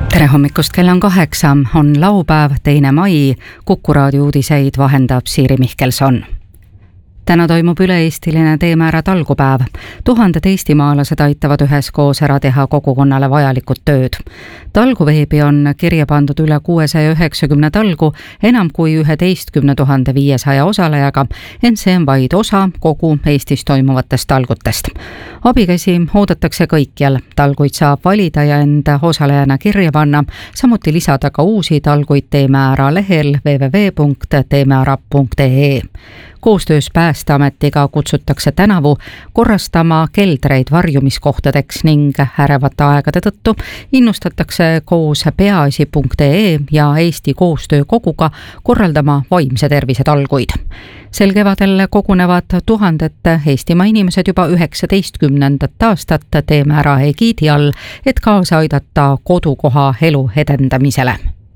Tere hommikust, kell on 8, on laupäev, 2. mai, Kuku raadio uudiseid vahendab Siiri Mihkelson. Täna toimub üle-eestiline teemäära talgupäev. Tuhanded eestimaalased aitavad üheskoos ära teha kogukonnale vajalikud tööd. Talguveebi on kirja pandud üle 690 talgu, enam kui 11 500 osalejaga, ent see on vaid osa kogu Eestis toimuvatest talgutest. Abikäsi oodatakse kõikjal, talguid saab valida ja enda osalejana kirja panna, samuti lisada ka uusi talguid teemäära lehel www.teemäära.ee. Koostöös Päästeametiga kutsutakse tänavu korrastama keldreid varjumiskohtadeks ning ärevate aegade tõttu innustatakse koos peaasi.ee ja Eesti Koostöökoguga korraldama vaimse tervise talguid. Sel kevadel kogunevad tuhanded Eestimaa inimesed juba 19. aastat teemäära egiidi all, et kaasa aidata kodukoha elu edendamisele.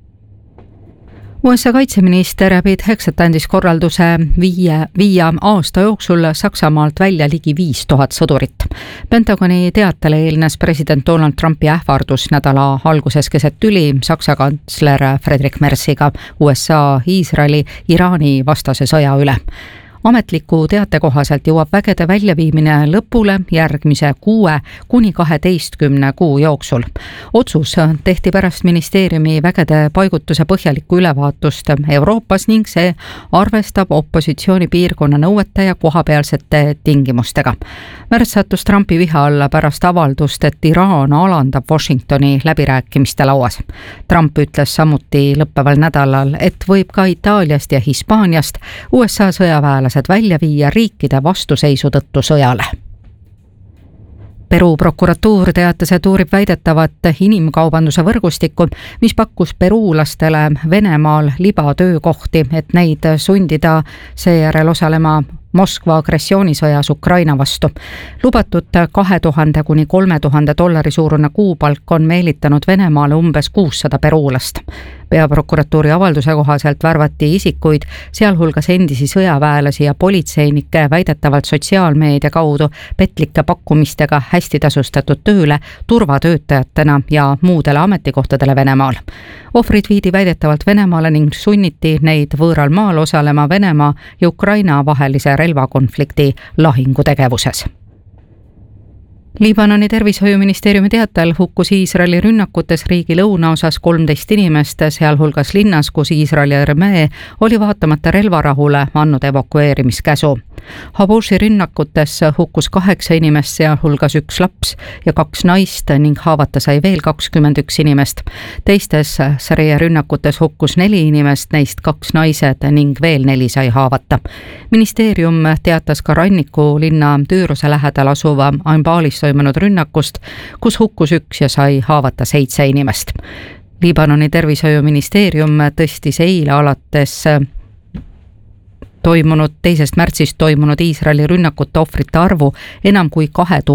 USA kaitseminister Pete Hegseth andis korralduse viia aasta jooksul Saksamaalt välja ligi 5000 sõdurit. Pentagoni teatele eelnes president Donald Trumpi ähvardus nädala alguses keset tüli Saksa kantsler Friedrich Merziga USA, Iisraeli, Iraani vastase sõja üle. Ametliku teate kohaselt jõuab vägede väljaviimine lõpule järgmise 6–12 kuu jooksul. Otsus tehti pärast ministeeriumi vägede paigutuse põhjalikku ülevaatust Euroopas ning see arvestab opositsioonipiirkonna nõuete ja kohapealsete tingimustega. Merz sattus Trumpi viha alla pärast avaldust, et Iraan alandab Washingtoni läbirääkimiste lauas. Trump ütles samuti lõppeval nädalal, et võib ka Itaaliast ja Hispaaniast USA sõjaväelased välja viia riikide vastuseisu tõttu sõjale. Peru prokuratuur teatas, et uurib väidetavat inimkaubanduse võrgustikku, mis pakkus peruulastele Venemaal libatöökohti, et neid sundida seejärel osalema Moskva agressioonisõjas Ukraina vastu. Lubatud $2000–3000 suurune kuupalk on meelitanud Venemaale umbes 600 peruulast. Peaprokuratuuri avalduse kohaselt värvati isikuid, sealhulgas endisi sõjaväelasi ja politseinikke väidetavalt sotsiaalmeedia kaudu petlike pakkumistega hästi tasustatud tööle turvatöötajatena ja muudele ametikohtadele Venemaal. Ohvrid viidi väidetavalt Venemaale ning sunniti neid võõral maal osalema Venemaa ja Ukraina vahelise relvakonflikti lahingutegevuses. Liibanoni tervishoiuministeeriumi teatel hukkus Iisraeli rünnakutes riigi lõunaosas 13 inimest, sealhulgas linnas, kus Iisraeli armee oli vaatamata relvarahule andnud evakueerimiskäsu. Habushi rünnakutes hukkus 8 inimest, sealhulgas 1 laps ja 2 naist ning haavata sai veel 21 inimest. Teistes Saria rünnakutes hukkus 4 inimest, neist 2 naised ning veel 4 sai haavata. Ministeerium teatas ka ranniku linna Tüüruse lähedal asuva Anbalis toimunud rünnakust, kus hukkus 1 ja sai haavata 7 inimest. Liibanoni tervishoiuministeerium tõstis eile alates 2. märtsist toimunud Iisraeli rünnakute ohvrite arvu enam kui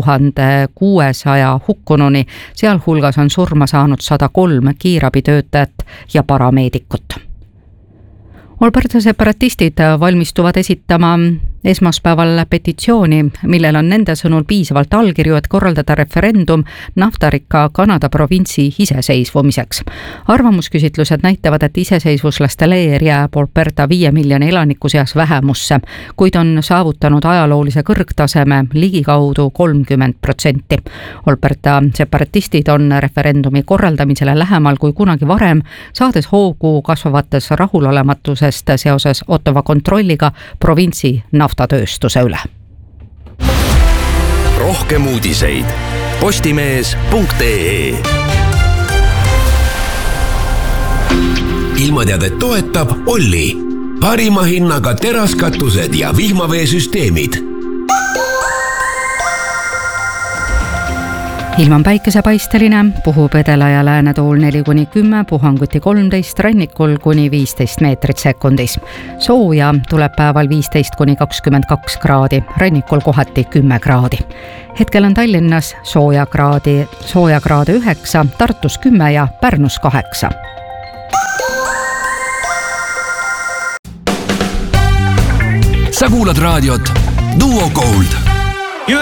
2600 hukkununi, sealhulgas on surma saanud 103 kiirabitöötajat ja parameedikut. Alberta separatistid valmistuvad esitama esmaspäeval petitsiooni, millel on nende sõnul piisavalt allkirju, et korraldada referendum naftarikka Kanada provintsi iseseisvumiseks. Arvamusküsitlused näitavad, et iseseisvuslaste leer jääb Alberta 5 miljoni elaniku seas vähemusse, kuid on saavutanud ajaloolise kõrgtaseme ligikaudu 30%. Alberta separatistid on referendumi korraldamisele lähemal kui kunagi varem, saades hoogu kasvavates rahulolematusest seoses Ottawa kontrolliga provintsi naftatööstuse üle. Rohkem uudiseid postimees.ee. Ilmateadet toetab Olli. Parima hinnaga teraskatused ja vihmaveesüsteemid. Ilm on päikesepaisteline, puhub edela- ja läänetuul 4–10, puhanguti 13, rannikul kuni 15 meetrit sekundis. Sooja tuleb päeval 15–22 kraadi, rannikul kohati 10 kraadi. Hetkel on Tallinnas sooja kraade 9, Tartus 10 ja Pärnus 8. Sa kuulad raadiot Duo Gold.